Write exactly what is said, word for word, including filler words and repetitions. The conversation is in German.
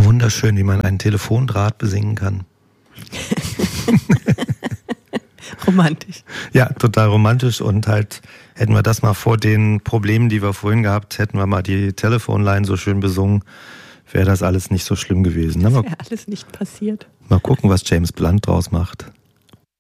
wunderschön, wie man einen Telefondraht besingen kann. Romantisch. Ja, total romantisch und halt hätten wir das mal vor den Problemen, die wir vorhin gehabt, hätten wir mal die Telefonline so schön besungen, wäre das alles nicht so schlimm gewesen. Das wäre alles nicht passiert. Mal gucken, was James Blunt draus macht.